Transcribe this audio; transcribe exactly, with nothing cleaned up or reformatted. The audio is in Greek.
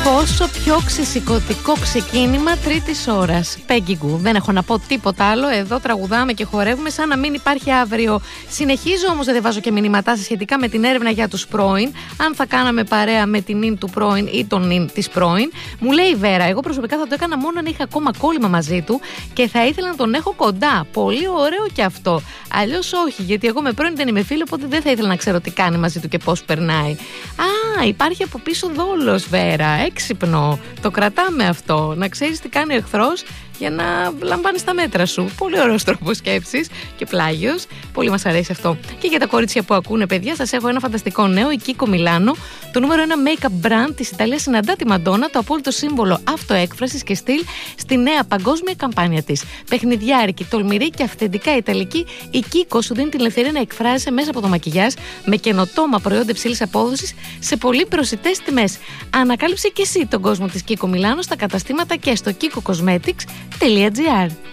Πόσο πιο ξεσηκωτικό ξεκίνημα τρίτης ώρας. Πέγκιγκου. Δεν έχω να πω τίποτα άλλο. Εδώ τραγουδάμε και χορεύουμε σαν να μην υπάρχει αύριο. Συνεχίζω όμως να διαβάζω και μηνύματά σας σχετικά με την έρευνα για τους πρώην. Αν θα κάναμε παρέα με την νυν του πρώην ή τον νυν της πρώην. Μου λέει η Βέρα, εγώ προσωπικά θα το έκανα μόνο αν είχα ακόμα κόλλημα μαζί του και θα ήθελα να τον έχω κοντά. Πολύ ωραίο και αυτό. Αλλιώς όχι, γιατί εγώ με πρώην δεν είμαι φίλη, οπότε δεν θα ήθελα να ξέρω τι κάνει μαζί του και πώς περνάει. Α, υπάρχει από πίσω δόλος, Βέρα. Έξυπνο. Το κρατάμε αυτό. Να ξέρεις τι κάνει ο εχθρός για να λαμβάνεις τα μέτρα σου. Πολύ ωραίος τρόπος σκέψης και πλάγιος. Πολύ μας αρέσει αυτό. Και για τα κορίτσια που ακούνε, παιδιά, σας έχω ένα φανταστικό νέο. Η Kiko Milano, το νούμερο ένα make-up brand της Ιταλίας, συναντά τη Μαντόνα, το απόλυτο σύμβολο αυτοέκφρασης και στυλ, στη νέα παγκόσμια καμπάνια της. Παιχνιδιάρικη, τολμηρή και αυθεντικά ιταλική, η Kiko σου δίνει την ελευθερία να εκφράζεσαι μέσα από το μακιγιάζ με καινοτόμα προϊόντα υψηλής απόδοσης σε πολύ προσιτές τιμές. Ανακάλυψε και εσύ τον κόσμο της Kiko Milano στα καταστήματα και στο kiko cosmetics τελεία gr.